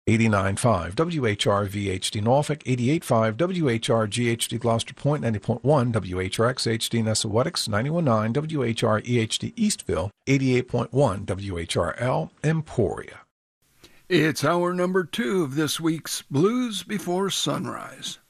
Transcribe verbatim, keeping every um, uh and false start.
eighty-nine point five W H R V H D Norfolk, eighty-eight point five W H R G H D Gloucester Point, ninety point one W H R X H D Nessawetics, ninety-one point nine W H R E H D Eastville, eighty-eight point one W H R L Emporia. It's hour number two of this week's Blues Before Sunrise.